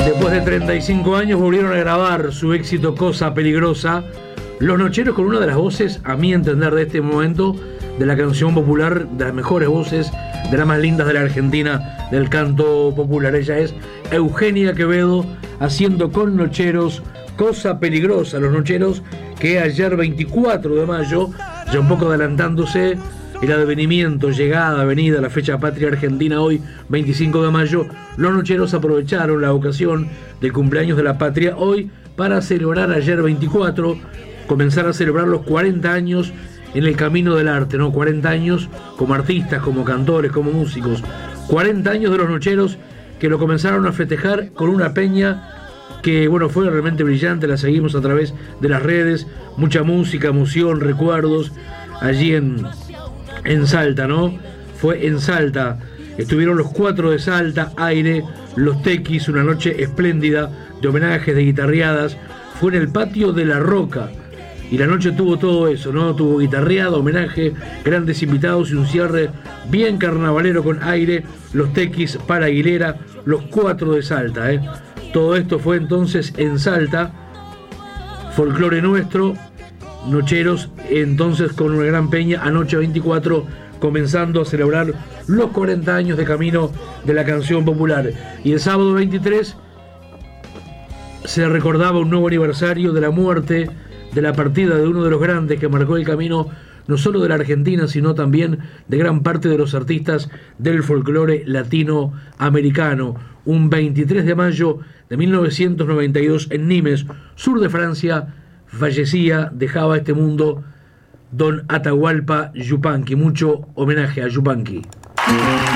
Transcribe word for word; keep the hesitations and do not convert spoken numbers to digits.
Después de treinta y cinco años volvieron a grabar su éxito Cosa Peligrosa, Los Nocheros, con una de las voces, a mi entender, de este momento, de la canción popular, de las mejores voces, de las más lindas de la Argentina, del canto popular. Ella es Eugenia Quevedo, haciendo con Nocheros Cosa Peligrosa. Los Nocheros, que ayer veinticuatro de mayo, ya un poco adelantándose el advenimiento, llegada, venida, la fecha patria argentina, hoy veinticinco de mayo, los Nocheros aprovecharon la ocasión del cumpleaños de la patria hoy para celebrar ayer veinticuatro, comenzar a celebrar los cuarenta años en el camino del arte, ¿no? cuarenta años como artistas, como cantores, como músicos. cuarenta años de los Nocheros, que lo comenzaron a festejar con una peña que, bueno, fue realmente brillante. La seguimos a través de las redes, mucha música, emoción, recuerdos, allí en, en Salta, ¿no? Fue en Salta. Estuvieron los cuatro de Salta, Aire, los Tequis, una noche espléndida de homenajes, de guitarreadas. Fue en el patio de La Roca. Y la noche tuvo todo eso, ¿no? Tuvo guitarreada, homenaje, grandes invitados y un cierre bien carnavalero con Aire, los Tequis, para Aguilera, los cuatro de Salta, ¿eh? Todo esto fue entonces en Salta. Folclore nuestro, Nocheros, entonces con una gran peña, anoche veinticuatro, comenzando a celebrar los cuarenta años de camino de la canción popular. Y el sábado veintitrés se recordaba un nuevo aniversario de la muerte, de la partida de uno de los grandes que marcó el camino no solo de la Argentina, sino también de gran parte de los artistas del folclore latinoamericano. Un veintitrés de mayo de mil novecientos noventa y dos en Nimes, sur de Francia, fallecía, dejaba este mundo don Atahualpa Yupanqui. Mucho homenaje a Yupanqui.